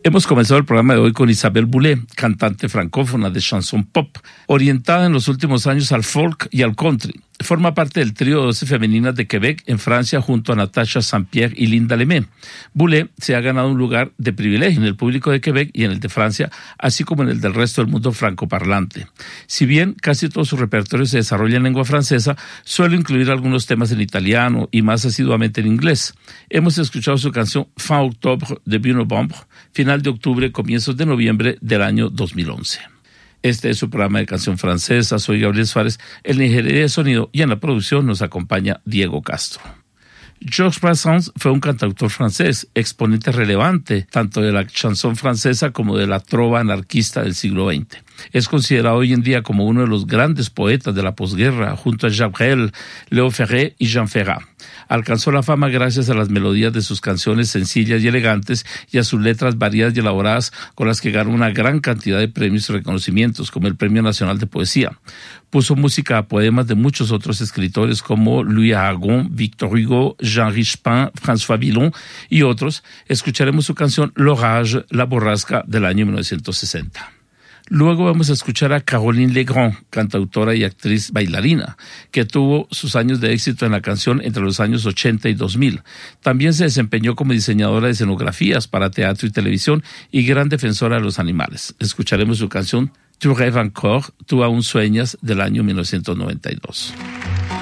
Hemos comenzado el programa de hoy con Isabelle Boulay, cantante francófona de chanson pop, orientada en los últimos años al folk y al country. Forma parte del trío de 12 femeninas de Quebec en Francia junto a Natacha Saint-Pierre y Linda Lemay. Boulay se ha ganado un lugar de privilegio en el público de Quebec y en el de Francia, así como en el del resto del mundo francoparlante. Si bien casi todo su repertorio se desarrolla en lengua francesa, suele incluir algunos temas en italiano y más asiduamente en inglés. Hemos escuchado su canción Fin Octobre, début Novembre, final de octubre, comienzos de noviembre del año 2011. Este es su programa de canción francesa. Soy Gabriel Suárez, el ingeniería de sonido, y en la producción nos acompaña Diego Castro. Georges Brassens fue un cantautor francés, exponente relevante tanto de la chanson francesa como de la trova anarquista del siglo XX. Es considerado hoy en día como uno de los grandes poetas de la posguerra, junto a Jacques Brel, Léo Ferré y Jean Ferrat. Alcanzó la fama gracias a las melodías de sus canciones sencillas y elegantes y a sus letras variadas y elaboradas, con las que ganó una gran cantidad de premios y reconocimientos, como el Premio Nacional de Poesía. Puso música a poemas de muchos otros escritores como Louis Aragon, Victor Hugo, Jean Richepin, François Villon y otros. Escucharemos su canción L'Orage, la borrasca, del año 1960. Luego vamos a escuchar a Caroline Legrand, cantautora y actriz bailarina, que tuvo sus años de éxito en la canción entre los años 80 y 2000. También se desempeñó como diseñadora de escenografías para teatro y televisión y gran defensora de los animales. Escucharemos su canción Tu rêves encore, tú aún sueñas, del año 1992.